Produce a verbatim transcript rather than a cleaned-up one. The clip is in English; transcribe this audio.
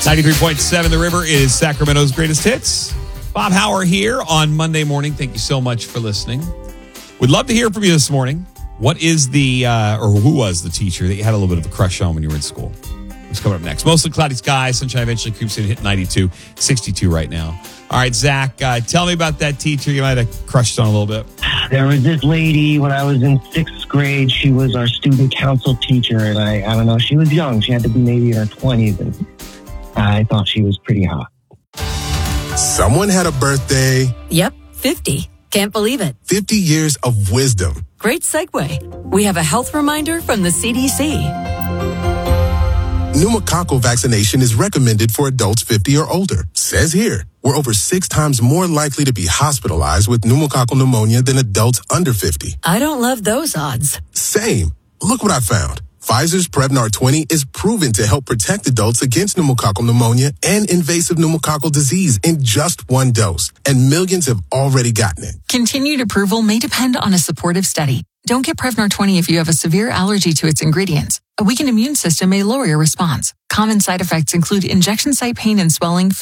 ninety-three point seven The River is Sacramento's greatest hits. Bob Hauer here on Monday morning. Thank you so much for listening. We'd love to hear from you this morning. What is the, uh, or who was the teacher that you had a little bit of a crush on when you were in school? What's coming up next? Mostly cloudy skies. Sunshine eventually creeps in, hit ninety-two, sixty-two right now. All right, Zach, uh, tell me about that teacher you might have crushed on a little bit. There was this lady when I was in sixth grade. She was our student council teacher, and I, I don't know, she was young. She had to be maybe in her twenties, and I thought she was pretty hot. Someone had a birthday. Yep, fifty. Can't believe it. fifty years of wisdom. Great segue. We have a health reminder from the C D C. Pneumococcal vaccination is recommended for adults fifty or older. Says here, we're over six times more likely to be hospitalized with pneumococcal pneumonia than adults under fifty. I don't love those odds. Same. Look what I found. Pfizer's Prevnar twenty is proven to help protect adults against pneumococcal pneumonia and invasive pneumococcal disease in just one dose. And millions have already gotten it. Continued approval may depend on a supportive study. Don't get Prevnar twenty if you have a severe allergy to its ingredients. A weakened immune system may lower your response. Common side effects include injection site pain and swelling,